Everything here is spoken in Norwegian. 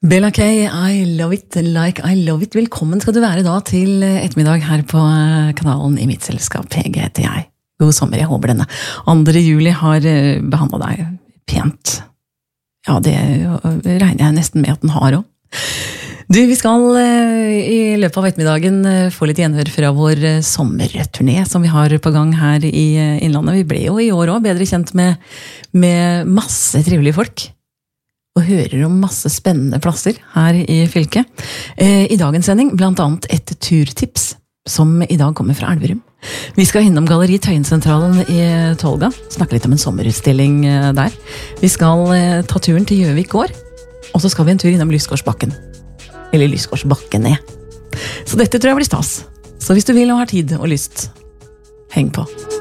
Bella K, I love it like I love it. Velkommen skal du være da til ettermiddag her på kanalen I mitt selskap. PG heter jeg. God sommer, jeg håper denne 2. juli har behandlet deg pent. Ja, det regner jeg nesten med at den har også. Du, vi skal I løpet av ettermiddagen få litt gjenhør fra vår sommerturné som vi har på gang her I Innlandet. Vi ble jo I år også bedre kjent med masse trivelige folk. Og hører om masse spennende plasser her I fylket. I dagens sending blant annet et turtips som I dag kommer fra Elverum. Vi skal innom Galleri Tøyensentralen I Tolga, snakke litt om en sommerutstilling der. Vi skal ta turen til Gjøvik gård, og så skal vi en tur innom Lysgårdsbakken. Eller Lysgårdsbakkene. Så dette tror jeg blir stas. Så hvis du vil og har tid og lyst, heng på.